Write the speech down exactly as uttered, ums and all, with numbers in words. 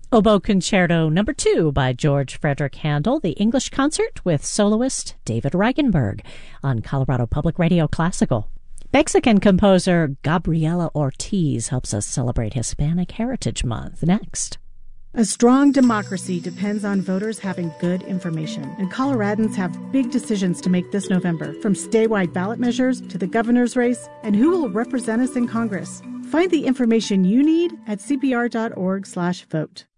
Oboe Concerto Number two by George Frederick Handel, the English concert with soloist David Reichenberg on Colorado Public Radio Classical. Mexican composer Gabriela Ortiz helps us celebrate Hispanic Heritage Month. Next. A strong democracy depends on voters having good information, and Coloradans have big decisions to make this November, from statewide ballot measures to the governor's race and who will represent us in Congress. Find the information you need at c p r dot org slash vote.